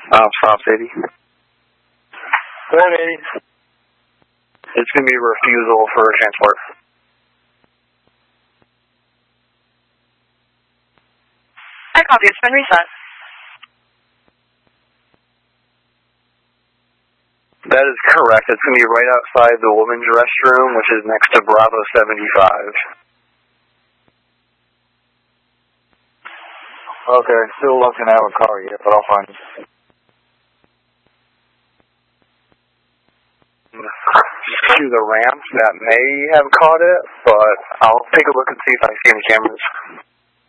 South City. Ready. It's going to be a refusal for transport. I copy. It's been reset. That is correct. It's going to be right outside the women's restroom, which is next to Bravo 75. Okay, still looking. I haven't caught it yet, but I'll find it. To the ramp that may have caught it, but I'll take a look and see if I see any cameras.